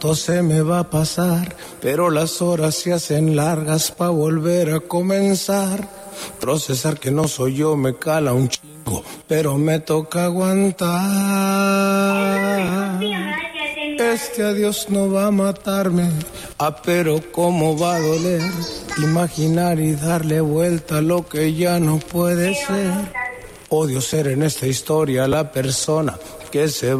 todo se me va a pasar, pero las horas se hacen largas pa' volver a comenzar. Procesar que no soy yo me cala un chingo, pero me toca aguantar. Este adiós no va a matarme, pero cómo va a doler. Imaginar y darle vuelta a lo que ya no puede ser. Odio ser en esta historia la persona que se